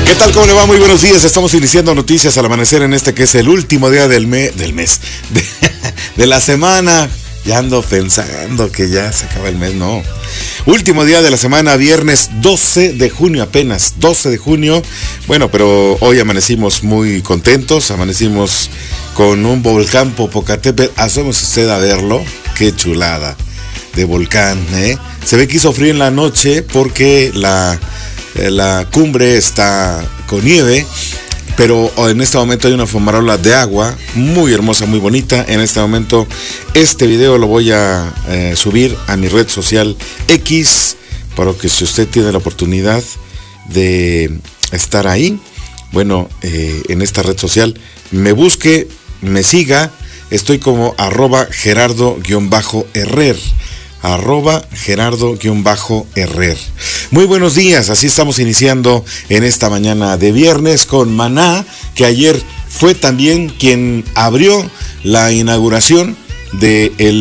¿Qué tal? ¿Cómo le va? Muy buenos días. Estamos iniciando noticias al amanecer en este que es el último día del mes, de la semana. Ya ando pensando que ya se acaba el mes, no. Último día de la semana, viernes 12 de junio apenas, 12 de junio. Bueno, pero hoy amanecimos muy contentos, amanecimos con un volcán Popocatépetl. Asómese usted a verlo, qué chulada de volcán, ¿eh? Se ve que hizo frío en la noche porque la cumbre está con nieve, pero en este momento hay una fumarola de agua muy hermosa, muy bonita. En este momento este video lo voy a subir a mi red social X, para que si usted tiene la oportunidad de estar ahí, bueno, en esta red social, me busque, me siga. Estoy como @Gerardo_Herrer. @Gerardo_Herrer. Muy buenos días, así estamos iniciando en esta mañana de viernes con Maná, que ayer fue también quien abrió la inauguración del